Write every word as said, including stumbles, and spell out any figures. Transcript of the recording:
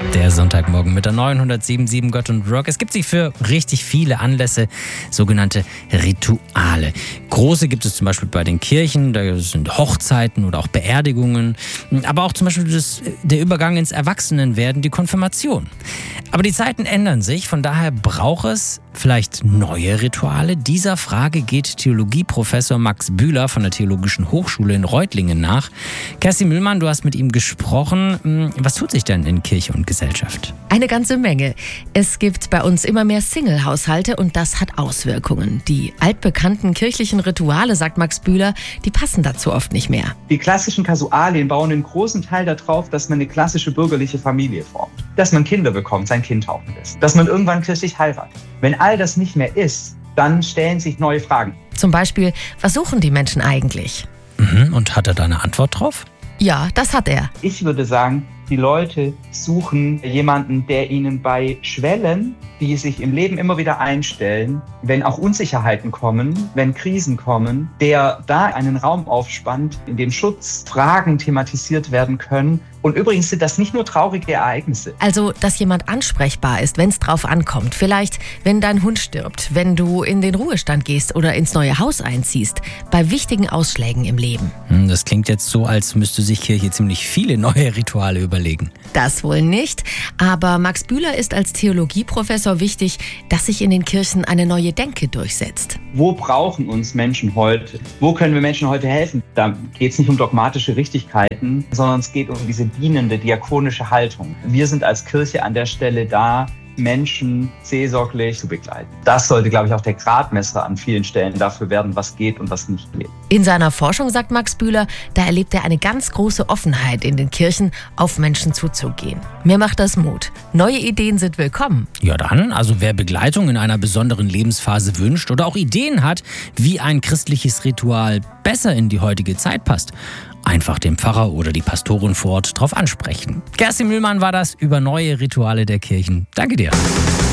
Der Sonntagmorgen mit der neunhundertsiebenundsiebzig Gott und Rock. Es gibt sie für richtig viele Anlässe, sogenannte Rituale. Große gibt es zum Beispiel bei den Kirchen, da sind Hochzeiten oder auch Beerdigungen, aber auch zum Beispiel das, der Übergang ins Erwachsenenwerden, die Konfirmation. Aber die Zeiten ändern sich, von daher braucht es vielleicht neue Rituale. Dieser Frage geht Theologieprofessor Max Bühler von der Theologischen Hochschule in Reutlingen nach. Kerstin Mühlmann, du hast mit ihm gesprochen. Was tut sich denn in Kirche und Gesellschaft? Eine ganze Menge. Es gibt bei uns immer mehr Single-Haushalte und das hat Auswirkungen. Die altbekannten kirchlichen Rituale, sagt Max Bühler, die passen dazu oft nicht mehr. Die klassischen Kasualien bauen einen großen Teil darauf, dass man eine klassische bürgerliche Familie formt. Dass man Kinder bekommt, sein Kind taufen lässt. Dass man irgendwann kirchlich heiratet. Wenn all das nicht mehr ist, dann stellen sich neue Fragen. Zum Beispiel, was suchen die Menschen eigentlich? Mhm, und hat er da eine Antwort drauf? Ja, das hat er. Ich würde sagen, die Leute suchen jemanden, der ihnen bei Schwellen, die sich im Leben immer wieder einstellen, wenn auch Unsicherheiten kommen, wenn Krisen kommen, der da einen Raum aufspannt, in dem Schutzfragen thematisiert werden können. Und übrigens sind das nicht nur traurige Ereignisse. Also, dass jemand ansprechbar ist, wenn es drauf ankommt. Vielleicht, wenn dein Hund stirbt, wenn du in den Ruhestand gehst oder ins neue Haus einziehst. Bei wichtigen Ausschlägen im Leben. Das klingt jetzt so, als müsste sich Kirche ziemlich viele neue Rituale überlegen. Das wohl nicht. Aber Max Bühler ist als Theologieprofessor wichtig, dass sich in den Kirchen eine neue Denke durchsetzt. Wo brauchen uns Menschen heute? Wo können wir Menschen heute helfen? Da geht es nicht um dogmatische Richtigkeiten, sondern es geht um diese dienende, diakonische Haltung. Wir sind als Kirche an der Stelle da, Menschen seelsorglich zu begleiten. Das sollte, glaube ich, auch der Gradmesser an vielen Stellen dafür werden, was geht und was nicht geht. In seiner Forschung, sagt Max Bühler, da erlebt er eine ganz große Offenheit in den Kirchen, auf Menschen zuzugehen. Mir macht das Mut. Neue Ideen sind willkommen. Ja dann, also wer Begleitung in einer besonderen Lebensphase wünscht oder auch Ideen hat, wie ein christliches Ritual besser in die heutige Zeit passt, einfach den Pfarrer oder die Pastorin vor Ort drauf ansprechen. Kerstin Mühlmann war das über neue Rituale der Kirchen. Danke dir.